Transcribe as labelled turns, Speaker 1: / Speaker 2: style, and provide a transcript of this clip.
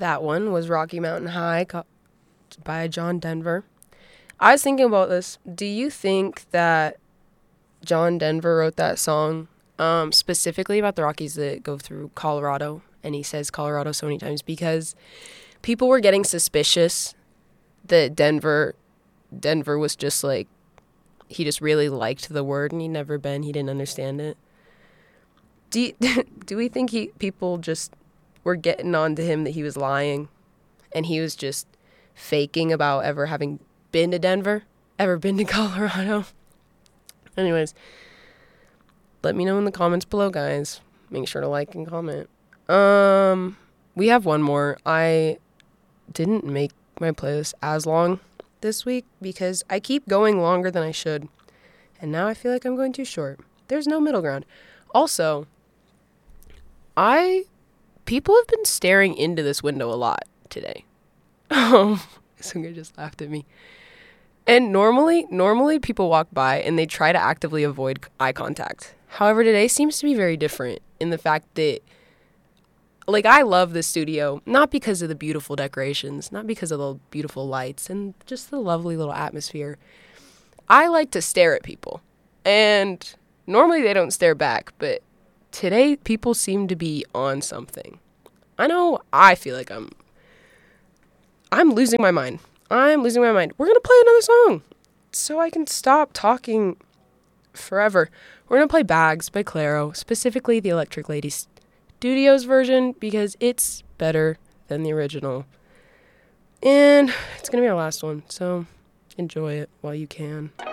Speaker 1: That one was Rocky Mountain High by John Denver. I was thinking about this. Do you think that John Denver wrote that song specifically about the Rockies that go through Colorado? And he says Colorado so many times because people were getting suspicious that Denver was just like, he just really liked the word and he didn't understand it. Do we think people just were getting on to him that he was lying and he was just faking about ever having been to Denver, ever been to Colorado? Anyways, let me know in the comments below, guys. Make sure to like and comment. We have one more. I didn't make my playlist as long this week because I keep going longer than I should. And now I feel like I'm going too short. There's no middle ground. Also, people have been staring into this window a lot today. Someone just laughed at me. And normally people walk by and they try to actively avoid eye contact. However, today seems to be very different in the fact that, like, I love this studio, not because of the beautiful decorations, not because of the beautiful lights and just the lovely little atmosphere. I like to stare at people. And normally they don't stare back, but today people seem to be on something. I know I feel like I'm losing my mind. We're going to play another song so I can stop talking forever. We're going to play Bags by Clairo, specifically the Electric Lady Studios version because it's better than the original. And it's going to be our last one, so enjoy it while you can.